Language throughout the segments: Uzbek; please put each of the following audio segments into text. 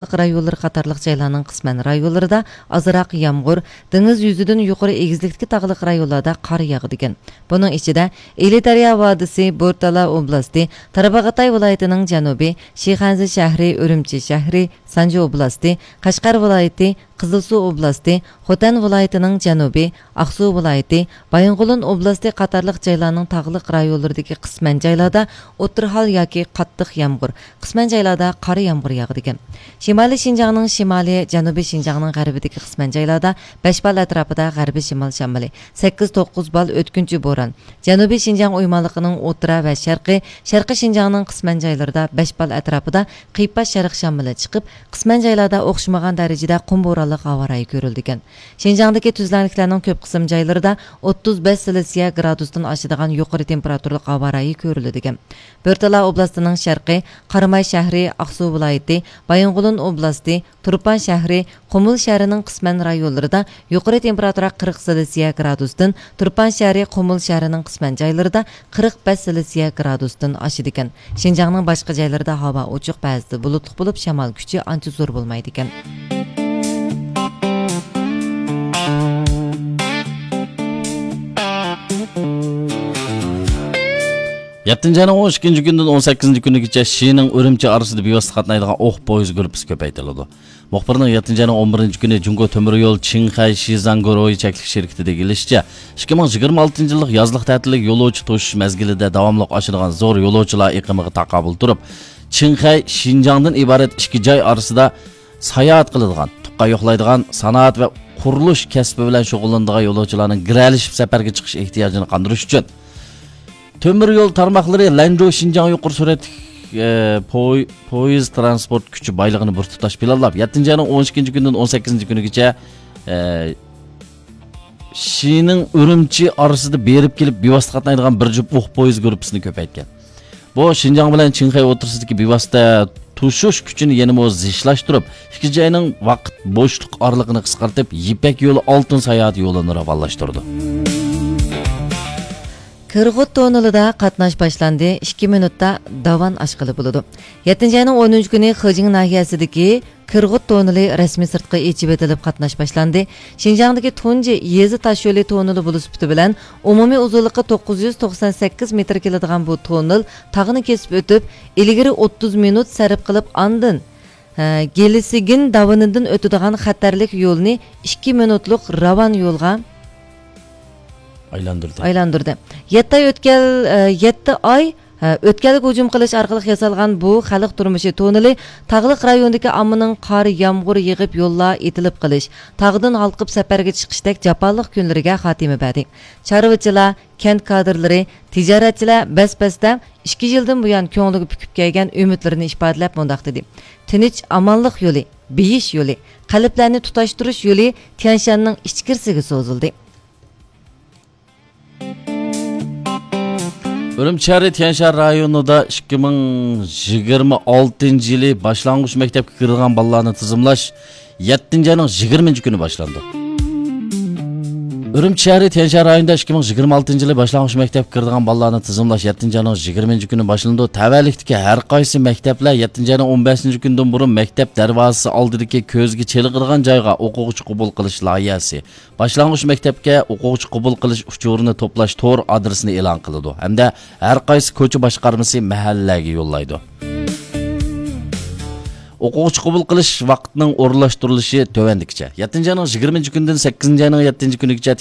tağlıq rayonları qatarlıq joylarning qisman rayonlarida azroq yomg'ir, dengiz yuzidan yuqori egizlikdagi tağlıq rayonlarda qor yog'adigan. Buning ichida Eli-Daryo vodiysi, Bo'rtala oblasti, Tarabag'atay viloyatining janubiy, Shixanzi shahri, Urumchi shahri, Sanju oblasti, Qashqar viloyati, Qizilsuv oblasti, Xotan viloyatining janubiy, Aqsu viloyati, Bayonqulun oblasti qatarlıq joylarning tağlıq rayonlaridagi qisman joylarda o'tirhal yoki qattiq yomg'ir, qisman joylarda qor yomg'ir yog'adigan. Shimoliy Shinjongning shimoliy, janubiy Shinjongning g'arbidagi qisman joylarda 5 bal atrofida g'arbiy shimol shamoli, 8-9 bal o'tkinchi bo'ron. Janubiy Shinjong o'ymonligining o'rta va sharqiy Shinjongning qisman joylarida 5 bal atrofida qiypa sharq shamoli chiqib, qisman joylarda o'xshamagan darajada qum bo'ronli havo rayi ko'rilgan. Shinjongdagi tuzlanliklarning ko'p qism joylarida 35 Selsiya gradusdan oshadigan yuqori temperaturali havo rayi ko'riladigan. Bo'rtala oblastining sharqiy, Qaramay shahri, Aqsu viloyati, Bayonqulun oblasti, Turpan shahri, Qumul shahrining qisman rayonlarida yuqori temperatura 40 Selsiya gradusdan, Turpan shahri, Qumul shahrining qisman joylarida 45 Selsiya gradusdan oshadigan. Shinjongning boshqa joylarida havo ochiq, ba'zida bulutli bo'lib, shamol kuchi ancha zo'r bo'lmaydi ekan. Yettinchi 12 kundan 18 kunigacha Shining Urumchi orasida bevosita qatnaydigan o'q poyezd gruppasi ko'paytirildi. Muxbirning 7 11 kuni Jungo temir yo'l Qinghai Shizangoroy cheklik shirkatida deyilishicha, 2026 yillik yozliq ta'tillik yo'lovchi to'shish mezgilida davomli oshadigan zo'r yo'lovchilar iqimiga taqobil turib, Qinghai Xinjiangdan iborat ikki joy orasida sayohat qiladigan, tuqqa yo'qlaydigan sanoat va qurilish kasbi bilan shug'ullanadigan yo'lovchilarning giralishib safarga chiqish ehtiyojini qondirish uchun Temir yo'l tarmoqlari Lanzhou Xinjiang yuqori sur'atli poyezd transport kuchi boyligini bir tutash planlab 7-12 kundan 18 kunigacha Shining Urumchi orasida berib kelib bevosita qatnaydigan bir jup o'q poyezd gruppasini ko'paytgan. Bu Xinjiang bilan Qinghai o'rtasidagi bevosita tushish kuchini yanada zichlashtirib, ikki joyning vaqt bo'shliq oralig'ini qisqartirib, Yipak yo'li oltin sayohat yo'lini ravonlashtirdi. Qirg'ut tonilida qatnash boshlandi. 2 minutda davan oshqili bo'ladi. 7-ayning 10 kuni Xijing nahiyasidagi Qirg'ut tonili rasmiy sirtqa echib etilib qatnash boshlandi. Xinjiangdagi tunji yezi tashyo'li tonili bo'lish sifati bilan umumiy uzunligi 998 metr keladigan bu tonil tog'ni kesib o'tib, ilgari 30 minut sarf qilib andin Gelisigin davanidan o'tadigan xatarlik yo'lni 2 minutlik ravon yo'lga aylandirdi. 7 ay o'tkalik hujum qilish orqali yasalgan bu xalq turmushi tonili tog'liq rayondagi ommaning qor yomg'ir yig'ib yo'llar etilib qilish, tog'dan halqib safarga chiqishdek jafoliq kunlariga xotima berdi. Chorvachilar, kent kadrlari, tijoratchilar bas-basda 2 yildan buyon ko'ngliga pukib kelgan umidlarini ifodalab mundaq dedi. Tinch amonlik yo'li, beyish yo'li, qalblarni tutashtirish yo'li Tianshanning ichkirisiga so'zildi. Urumchi Tianshan rayonida 2026 yili boshlang'ich maktabga kirgan bolalarni tizimlash 7-ayning 20 kuni boshlandi. Urumchi Tianshan rayonida 2026 yili boshlang'ich maktabga kirgan bolalarni tizimlash 7-ayning 20 kuni boshlandi. Tavallikdagi har qaysi maktablar 7-ayning 15 kundan burun maktab darvozasi oldidagi ko'zga chelig'idigan joyga o'quvchi qabul qilish loyihasi, boshlang'ich maktabga o'quvchi qabul qilish uchurini to'plash tor adresini e'lon qiladi hamda har qaysi ko'cha boshqarmasi mahallaga yo'llaydi. O'quvchi qabul qilish vaqtining o'rinlashtirilishi tövendikcha. 7-ayning 20 kundan 8-ayning 7 kunigacha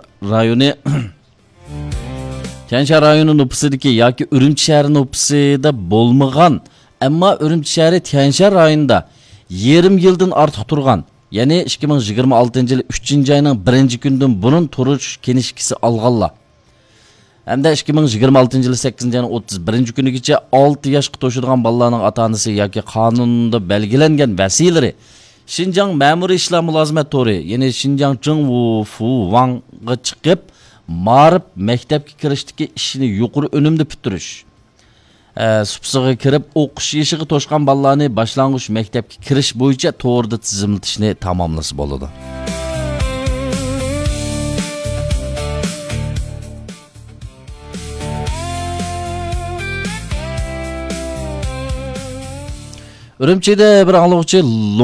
Tianshan rayoni nupusidagi yoki Urumchi shahri nupusida bo'lmagan, ammo Urumchi shahri Tianshan rayonida yarim yildan ortiq turgan, ya'ni 2026 yil 3-ayning 1-kundan burun turish kenishkisi olganlar. Hamda 2026 yil 8-ayning 31 kunigacha 6 yoshga to'shadigan bolalarning ota-onasi yoki qonunda belgilangan vasiylari Xinjiang ma'muriy ishlar mulozimat to'ri, ya'ni Xinjiang Zhengwu Fu Wangga chiqib, ma'rif maktabga kirishdagi ishini yuqori unumda bitirish. Supsiga kirib o'qish yoshiga to'shgan bolalarni boshlang'ich maktabga kirish bo'yicha to'g'rida tizimlatishni tamomlasa bo'ladi. Urumchida bir anglovchi